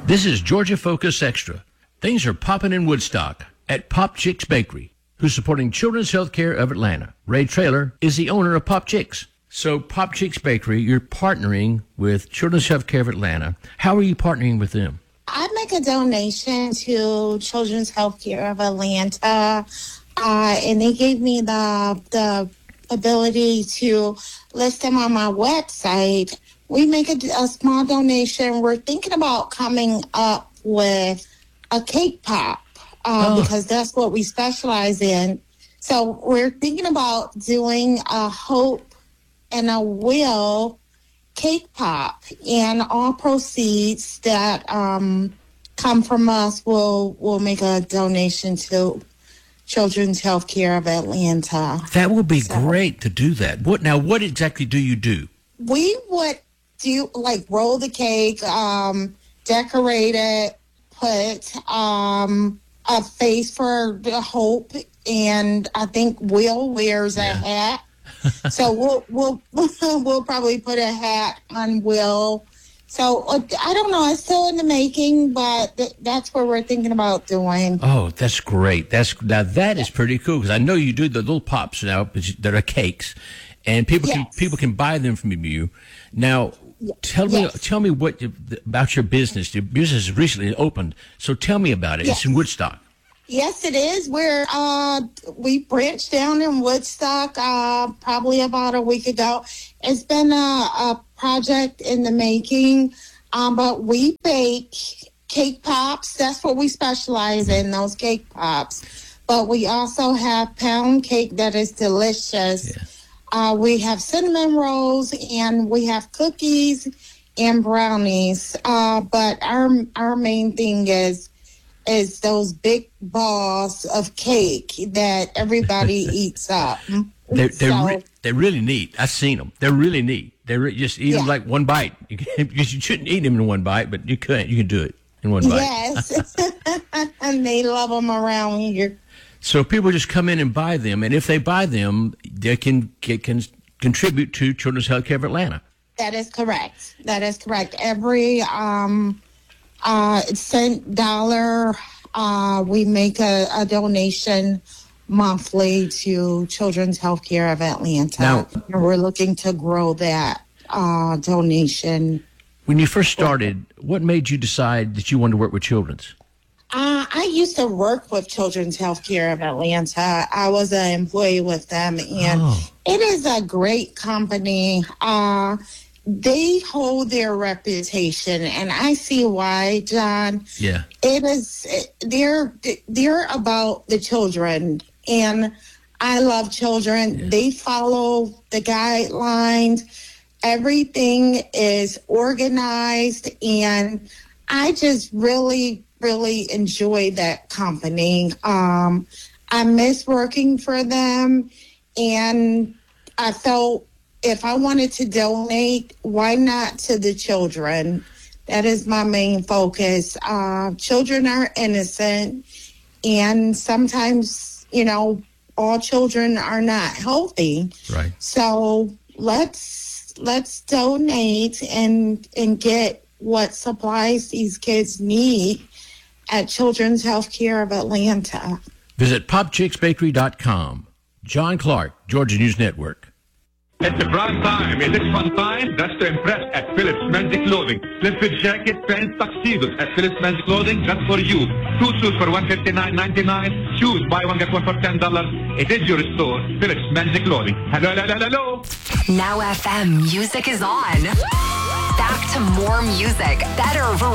This is Georgia Focus Extra. Things are popping in Woodstock at Pop Chicks Bakery, who's supporting Children's Healthcare of Atlanta. Ray Traylor is the owner of Pop Chicks. So Pop Chicks Bakery, you're partnering with Children's Healthcare of Atlanta. How are you partnering with them? I make a donation to Children's Healthcare of Atlanta, and they gave me the ability to list them on my website. We make a small donation. We're thinking about coming up with a cake pop because that's what we specialize in. So we're thinking about doing a Hope and a Will cake pop, and all proceeds that come from us will make a donation to Children's Healthcare of Atlanta. That will be great to do that. What exactly do you do? We would do roll the cake, decorate it, put a face for the Hope, and I think Will wears a hat. So we'll probably put a hat on Will. So I don't know. It's still in the making, but that's what we're thinking about doing. Oh, that's great. That is pretty cool, because I know you do the little pops now that are cakes, and people can buy them from you. Now, tell me what about your business. Your business has recently opened, so tell me about it. It's in Woodstock. Yes, it is. We branched down in Woodstock probably about a week ago. It's been a project in the making, but we bake cake pops. That's what we specialize in, those cake pops. But we also have pound cake that is delicious. Yeah. We have cinnamon rolls, and we have cookies and brownies. But our main thing is those big balls of cake that everybody eats up. They're really neat. I've seen them. They're really neat. They're just eat them like one bite. You shouldn't eat them in one bite, but you could. You can do it in one bite. Yes, and they love them around here. So people just come in and buy them, and if they buy them, they can contribute to Children's Healthcare of Atlanta. That is correct. Every cent, dollar, we make a donation monthly to Children's Healthcare of Atlanta. Now, we're looking to grow that donation. When you first started, what made you decide that you wanted to work with Children's? I used to work with Children's Healthcare of Atlanta. I was an employee with them, and it is a great company. They hold their reputation, and I see why, John. Yeah. It is, they're about the children, and I love children. Yeah. They follow the guidelines. Everything is organized, and I just really, really enjoy that company. I miss working for them, and I felt if I wanted to donate, why not to the children? That is my main focus. Children are innocent, and sometimes, all children are not healthy. Right. So let's donate and get what supplies these kids need at Children's Healthcare of Atlanta. Visit popchicksbakery.com. John Clark, Georgia News Network. It's a prime time. Is it fun time? That's to impress at Phillips Men's Clothing. Slim-fit jacket, pants, tuxedos at Phillips Men's Clothing just for you. 2 suits for $159.99. Shoes, buy one, get one for $10. It is your store, Phillips Men's Clothing. Hello. Now FM music is on. Back to more music, better variety.